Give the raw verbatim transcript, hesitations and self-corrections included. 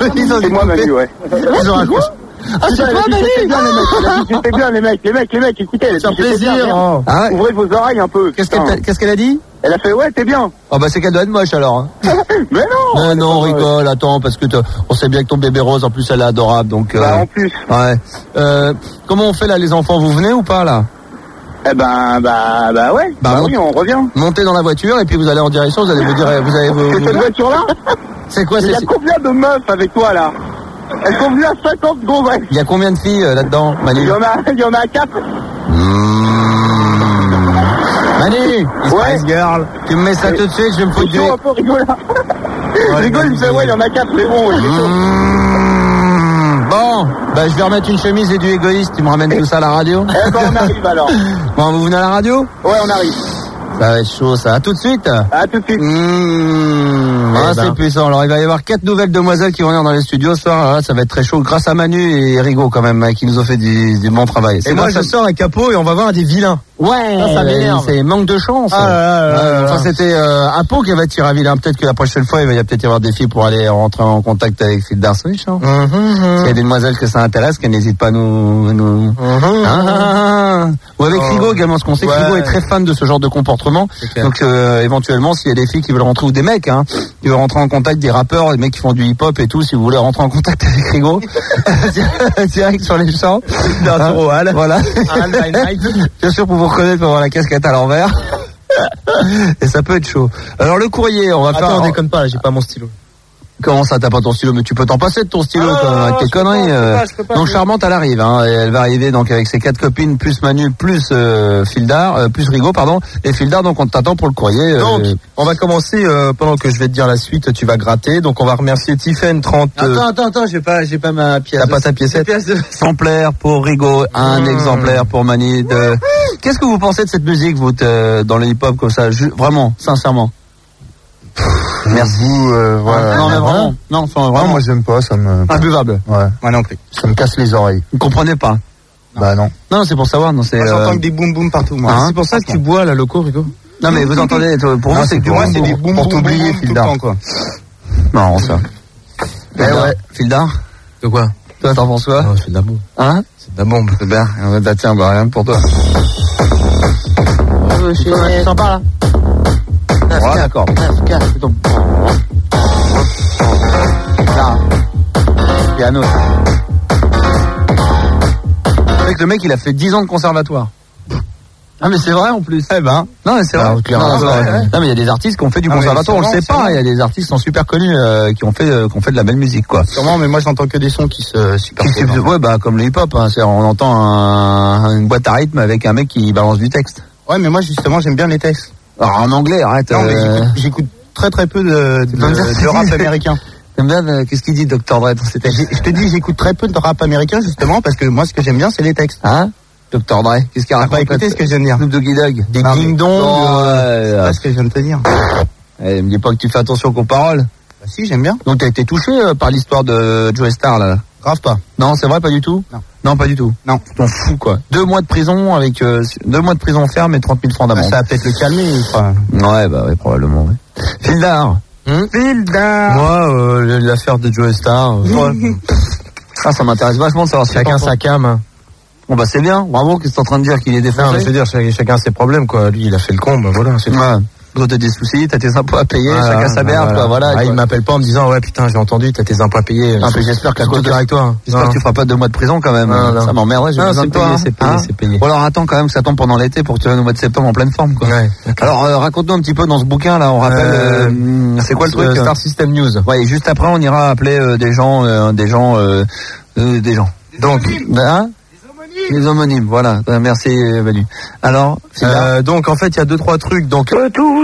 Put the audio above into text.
Ils ont C'est moi, Manu, ouais. Ils ont raccroché. Ah, c'est toi, Manu? C'était bien, les mecs, les mecs, les mecs, écoutez, elle a C'est un dit, j'étais bien, plaisir. merde. Ah, Ouvrez vos oreilles un peu. Qu'est-ce putain. qu'elle, t'a- qu'est-ce qu'elle a dit? Elle a fait, ouais, t'es bien. Oh bah c'est qu'elle doit être moche alors. Hein. Mais non. Non, non, on rigole, attends, parce que on sait bien que ton bébé rose, en plus, elle est adorable, donc... Euh, Bah, en plus. Ouais. Euh, comment on fait là, les enfants? Vous venez ou pas, là? Eh ben, bah, bah, ouais. Bah, Bah, mon- oui, on revient. Montez dans la voiture, et puis vous allez en direction, vous allez vous dire... Vous allez vous, C'est vous- cette voiture-là? C'est quoi, Il c'est... y a combien de meufs avec toi, là? Elles sont venues à cinquante gonzesses. Il y a combien de filles euh, là-dedans, Manu? Il y en a, il y en a quatre. Mmh. Manu, Ouais. Girl, tu me mets ça tout de suite, je vais me foutre du... C'est un peu rigolo. Rigole, il me fait, ouais, il y en a quatre, c'est bon. il est chaud. Mmh. Bon, bah je vais remettre une chemise et du égoïste, tu me ramènes tout ça à la radio? Eh ben, on arrive alors. Bon, vous venez à la radio? Ouais, on arrive. Ça va être chaud, ça. À tout de suite. À tout de suite. Mmh. Ah, Eh ben. c'est puissant. Alors, il va y avoir quatre nouvelles demoiselles qui vont venir dans les studios ce soir. Alors là, ça va être très chaud. Grâce à Manu et Rigaud, quand même, hein, qui nous ont fait du, du bon travail. Et moi, je sors un capot et on va voir des vilains. Ouais, Ça, ça m'énerve. c'est manque de chance. Ah là là là Ouais, là là. enfin, c'était euh, Apo qui va tirer à vilain. Peut-être que la prochaine fois, il va y a peut-être y avoir des filles pour aller rentrer en contact avec Phil Darswich. Hein. Mhm, S'il y a des demoiselles que ça intéresse, qu'elles n'hésitent pas à nous... nous... mhm. Ah, ah, ah. Ou avec Oh. Rigaud également, parce qu'on sait que Ouais. Rigaud est très fan de ce genre de comportement. C'est clair. Donc euh, éventuellement, s'il y a des filles qui veulent rentrer, ou des mecs, hein, qui veulent rentrer en contact, des rappeurs, des mecs qui font du hip-hop et tout, si vous voulez rentrer en contact avec Rigaud, direct sur les champs. D'Arturo Hall. Voilà. Hall by night. Bien sûr, pour vous reconnaître, pour avoir la casquette à l'envers. Et ça peut être chaud. Alors le courrier, on va Attends, faire... on déconne pas, là, j'ai pas mon stylo. Comment ça, t'as pas ton stylo? Mais tu peux t'en passer de ton stylo, Ah, quand même, avec tes je peux conneries. pas, je peux euh. pas, je peux pas, Donc je- Charmante, elle arrive, hein, et elle va arriver donc avec ses quatre copines, plus Manu, plus euh, Fildar, euh, plus Rigaud, pardon, et Fildar, donc on t'attend pour le courrier. euh, Donc, on va commencer, euh, pendant que je vais te dire la suite, tu vas gratter. Donc, on va remercier Tiffen trente. euh, Attends, attends, attends, j'ai pas, j'ai pas ma pièce. T'as pas ta piécette? Exemplaire pour Rigaud, un Mmh. exemplaire pour Manu. De... Qu'est-ce que vous pensez de cette musique, vous, t- dans le hip-hop comme ça, ju- vraiment, sincèrement? Merci. Vous, euh, voilà. Non, mais vraiment, non, enfin, Non, vraiment, moi j'aime pas, ça me, imbuvable. ouais, Moi non plus. ça me casse les oreilles. Vous comprenez pas? Bah non. Non, c'est pour savoir, non, c'est. Moi, j'entends euh, que des boum boum partout, moi. Hein, C'est pour ça que tu bois, là, loco, Rico. Non, mais vous entendez, pour Non, vous, c'est que du Moi, boum, c'est boum. des boum pour boum t'oublier, boum tout le Fildar. temps, quoi. Marrant, ça. Eh ouais. Fildar, De quoi? toi, t'en penses quoi? Non, c'est de la bombe. Hein? C'est de la bombe. C'est bien, bah, tiens, bah, rien pour toi. C'est sympa, là. Ouais. D'accord. Là. Piano. Avec le mec, il a fait dix ans de conservatoire. Ah, mais c'est vrai en plus. Eh ben. Non, mais c'est vrai. Ah, clairement, non, c'est non, vrai. mais- non, mais il y a des artistes qui ont fait du Ah, mais conservatoire, on le sûrement, sait pas. sûrement. Il y a des artistes qui sont super connus, euh, qui ont fait, euh, qui ont fait de la belle musique, quoi. Sûrement, mais moi, j'entends que des sons qui se Qui superposent. se- ouais, bah, comme le hip-hop, hein, c'est- on entend un- une boîte à rythme avec un mec qui balance du texte. Ouais, mais moi, justement, j'aime bien les textes. Alors, en anglais, arrête. Non, mais euh, j'écoute- j'écoute très très peu de, de, pas me dire ce de rap qu'il dit. américain. T'aimes bien, euh, qu'est-ce qu'il dit, docteur Dre, dans ses textes? J'ai- Je te dis, j'écoute très peu de rap américain, justement, parce que moi, ce que j'aime bien, c'est les textes. Hein? docteur Dre, qu'est-ce qu'il T'as raconte? pas écouté ce que je viens de dire? Snoop Doggy Dogg. Des Non, mais- ding-dong. Non, euh, C'est pas ce que je viens de te dire. eh, me dis pas que tu fais attention aux paroles. Bah si, j'aime bien. Donc t'as été touché euh, par l'histoire de Joe Star, là? Grave pas. Non, c'est vrai, pas du tout? Non. Non, pas du tout. Non. Tu t'en fous, quoi. Deux mois de prison avec, euh, deux mois de prison ferme et trente mille francs Bah, d'amende. ça va peut-être le calmer. Enfin. Ouais, bah, ouais, probablement, ouais. Fildar. Hum Fildar. Moi, euh, l'affaire de Joe Star. euh, Ouais. Ah, ça m'intéresse vachement de savoir si Chacun t'en sa cam. Bon, bah, c'est bien. Bravo, qu'est-ce que t'es en train de dire qu'il est Non, mais défoncé? je veux dire, chacun, chacun ses problèmes, quoi. Lui, il a fait le con, bah voilà, c'est tout. Ouais. Toi, t'as des soucis, t'as tes impôts à payer, Voilà, chacun sa merde, voilà. quoi, voilà. Ah, quoi. il m'appelle pas en me disant, ouais, putain, j'ai entendu, t'as tes impôts à payer. Ah, mais j'espère qu'à C'est cause de avec toi. hein. J'espère Non. que tu feras pas deux mois de prison quand même. Non, non. Ça m'emmerderait, j'ai Non, besoin c'est de toi. payé, hein. c'est payé, Hein c'est payé. Ou alors attends quand même que ça tombe pendant l'été pour que tu viennes au mois de septembre en pleine forme, quoi. Ouais. Alors euh, raconte-nous un petit peu dans ce bouquin là, on rappelle. Euh, euh, c'est quoi le truc euh, euh Star System News. Ouais, et juste après on ira appeler euh, des gens, euh, des gens, euh, euh, des gens. Donc, hein les homonymes, voilà. Euh, merci Manu. Alors, Euh, donc en fait il y a deux trois trucs. Donc